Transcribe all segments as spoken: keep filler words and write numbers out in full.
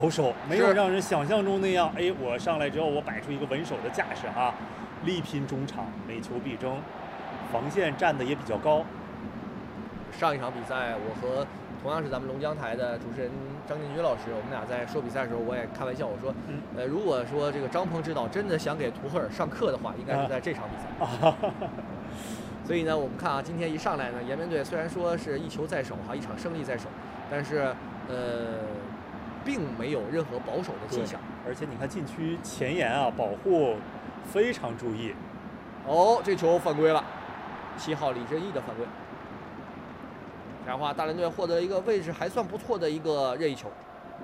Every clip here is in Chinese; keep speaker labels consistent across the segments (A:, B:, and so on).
A: 保守，没有让人想象中那样。哎，我上来之后，我摆出一个稳守的架势哈，力拼中场，每球必争，防线站的也比较高。
B: 上一场比赛，我和同样是咱们龙江台的主持人张建军老师，我们俩在说比赛的时候，我也开玩笑，我说，嗯、呃，如果说这个张鹏指导真的想给图赫尔上课的话，应该是在这场比赛。啊、所以呢，我们看啊，今天一上来呢，延边队虽然说是一球在手哈，一场胜利在手，但是呃。并没有任何保守的迹象，
A: 而且你看禁区前沿啊，保护非常注意。
B: 哦，这球犯规了，七号李振义的犯规。这样的话，大连队获得一个位置还算不错的一个任意球。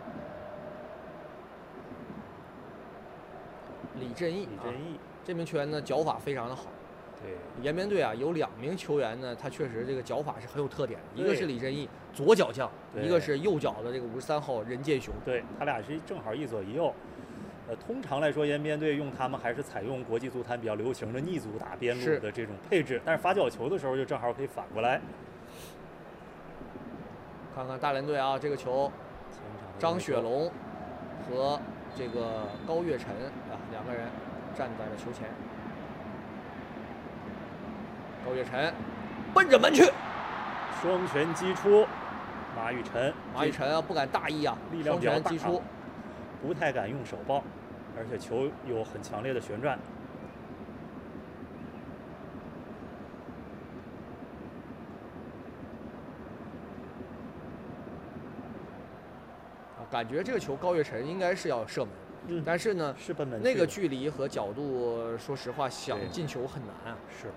B: 李振义，
A: 李振义、
B: 啊、这名球员呢脚法非常的好。
A: 对，
B: 延边队啊有两名球员呢，他确实这个脚法是很有特点的，一个是李振义，左脚将，一个是右脚的这个五十三号任建雄。
A: 对他俩是正好一左一右。呃，通常来说，延边队用他们还是采用国际足坛比较流行的逆足打边路的这种配置，但是发角球的时候就正好可以反过来。
B: 看看大连队啊，这个球，张雪龙和这个高岳晨啊两个人站在了球前。高岳晨奔着门去，
A: 双拳击出，马雨辰，
B: 马雨辰啊不敢大意啊，
A: 力量比较大，
B: 击出，
A: 不太敢用手抱，而且球有很强烈的旋转。
B: 啊，感觉这个球高岳晨应该是要射门。嗯，但是呢，
A: 是奔门
B: 那个距离和角度，说实话，想进球很难啊。
A: 是。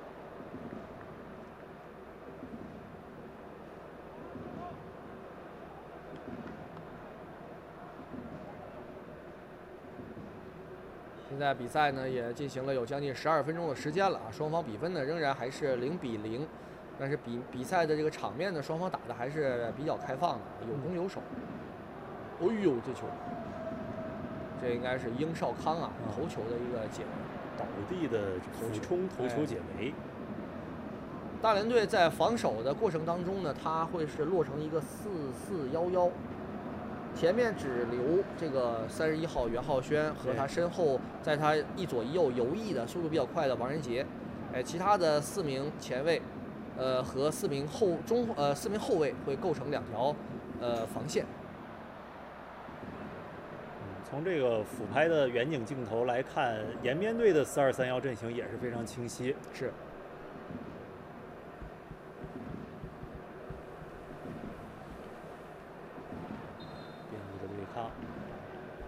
B: 现在比赛呢也进行了有将近十二分钟的时间了啊，双方比分呢仍然还是零比零，但是比比赛的这个场面呢，双方打的还是比较开放的，有攻有守。哎呦，这球，这应该是英少康啊头球的一个解围，
A: 倒地的俯冲头球解围。
B: 大连队在防守的过程当中呢，他会是落成一个四四幺幺。前面只留这个三十一号袁浩轩和他身后，在他一左一右游弋的速度比较快的王仁杰，哎，其他的四名前卫，呃和四名后中呃四名后卫会构成两条呃防线。
A: 嗯，从这个俯拍的远景镜头来看，延边队的四二三幺阵型也是非常清晰。
B: 是。